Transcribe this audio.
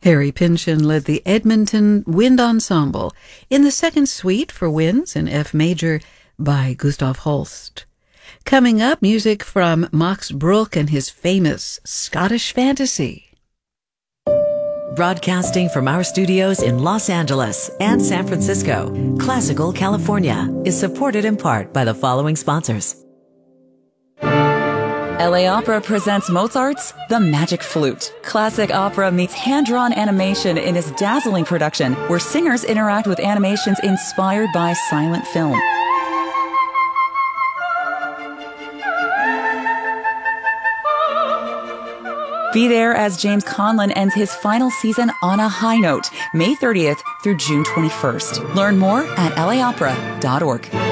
Harry Pynchon led the Edmonton Wind Ensemble in the second suite for winds in F major by Gustav Holst. Coming up, music from Max Bruch and his famous Scottish Fantasy. Broadcasting from our studios in Los Angeles and San Francisco, Classical California is supported in part by the following sponsors. LA Opera presents Mozart's The Magic Flute. Classic opera meets hand-drawn animation in this dazzling production where singers interact with animations inspired by silent film. Be there as James Conlon ends his final season on a high note, May 30th through June 21st. Learn more at laopera.org.